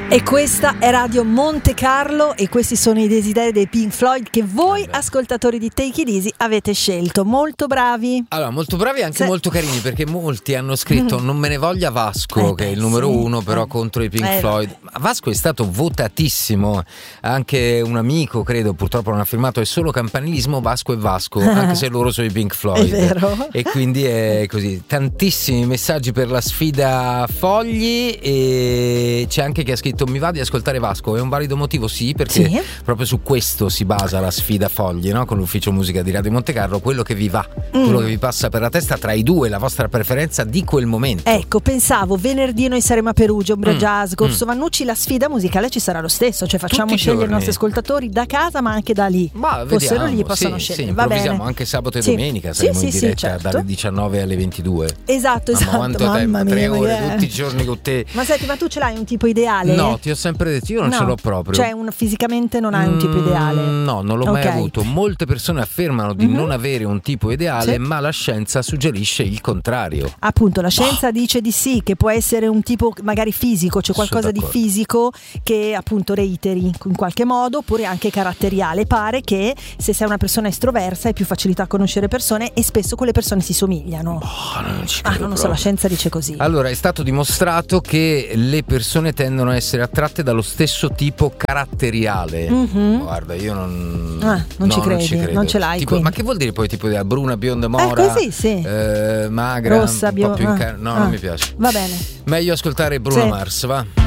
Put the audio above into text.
E questa è Radio Monte Carlo e questi sono i desideri dei Pink Floyd che voi ascoltatori di Take It Easy avete scelto. Molto bravi. Allora, molto bravi e anche molto carini, perché molti hanno scritto non me ne voglia Vasco, che è il numero uno però contro i Pink Floyd. Vasco è stato votatissimo, anche un amico credo purtroppo non ha firmato, è solo campanilismo Vasco e Vasco, anche se loro sono i Pink Floyd. È vero. E quindi è così, tantissimi messaggi per la sfida Fogli, e c'è anche chi ha scritto mi va di ascoltare Vasco, è un valido motivo? Sì, perché proprio su questo si basa la sfida Fogli, no? Con l'ufficio musica di Radio Monte Carlo, quello che vi va, quello che vi passa per la testa tra i due, la vostra preferenza di quel momento. Ecco, pensavo venerdì noi saremo a Perugia, Ombra Jazz, Corso Vannucci, la sfida musicale ci sarà lo stesso, cioè facciamo Tutti i scegliere i giorni. nostri ascoltatori da casa ma anche da lì. Ma fossero vediamo, lì possono sì, scegliere. sì, Va bene. improvvisiamo anche sabato e domenica, saremo in diretta certo. dalle 19 alle 22. Esatto, Mamma, esatto. quanto Mamma tempo, mia, 3 ore magari. tutti i giorni con te. Ma senti, ma tu ce l'hai un tipo ideale? No, ti ho sempre detto, io non ce l'ho proprio. Cioè fisicamente non hai un tipo ideale? No, non l'ho mai avuto. Molte persone affermano di non avere un tipo ideale, ma la scienza suggerisce il contrario. Appunto, la scienza dice di sì, che può essere un tipo magari fisico, cioè qualcosa di fisico che appunto reiteri in qualche modo, oppure anche caratteriale. Pare che se sei una persona estroversa hai più facilità a conoscere persone e spesso quelle persone si somigliano. Non ci credo non so, la scienza dice così. Allora, è stato dimostrato che le persone tendono a essere attratte dallo stesso tipo caratteriale. Guarda, io non ci credi, non ci credo. non ce l'hai, tipo, quindi. Ma che vuol dire poi tipo bruna, bionda, mora? Così, sì. Magra, rossa, un po' più non mi piace. Va bene. Meglio ascoltare Bruno Mars, va.